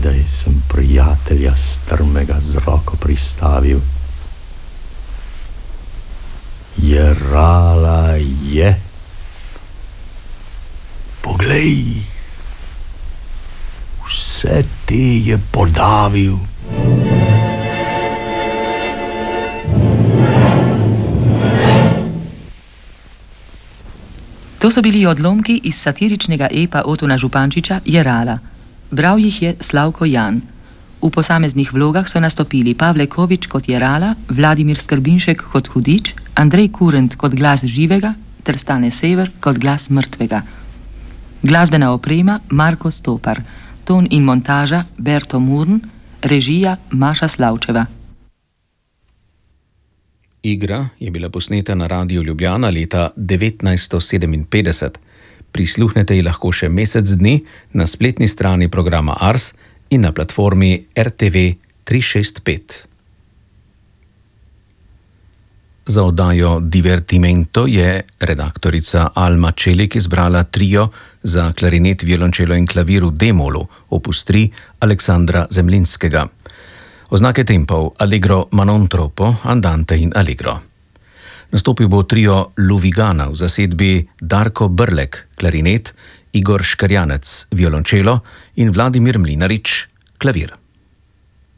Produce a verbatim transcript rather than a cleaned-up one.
Zadaj sem prijatelja strmega z roko pristavil. Jerala je. Poglej, vse te je podavil. To so bili odlomki iz satiričnega epa Otona Župančiča Jerala. Bral jih je Slavko Jan. V posameznih vlogah so nastopili Pavle Kovič kot Jerala, Vladimir Skrbinšek kot Hudič, Andrej Kurent kot glas živega ter Stane Sever kot glas mrtvega. Glasbena oprema Marko Stopar, ton in montaža Berto Murn, režija Maša Slavčeva. Igra je bila posneta na Radiu Ljubljana leta devetnajststo sedeminpetdeset. Prisluhnete ji lahko še mesec dni na spletni strani programa Ars in na platformi R T V tri šest pet. Za oddajo Divertimento je redaktorica Alma Čelik izbrala trio za klarinet, violončelo in klavir v D-molu, opus tri Aleksandra Zemlinskega. Oznake tempov Allegro ma non troppo, Andante in Allegro. Nastopil bo trio Luvigana v zasedbi Darko Brlek, klarinet, Igor Škarjanec, violončelo in Vladimir Mlinarič, klavir.